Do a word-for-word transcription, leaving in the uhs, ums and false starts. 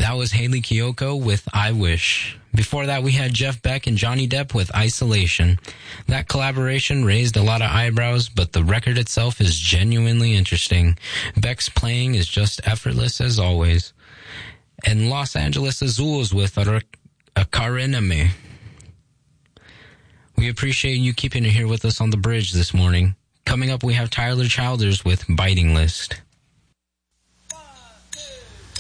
That was Haley Kiyoko with I Wish. Before that, we had Jeff Beck and Johnny Depp with Isolation. That collaboration raised a lot of eyebrows, but the record itself is genuinely interesting. Beck's playing is just effortless as always. And Los Angeles Azules with Akarename. We appreciate you keeping it here with us on the bridge this morning. Coming up, we have Tyler Childers with Biting List.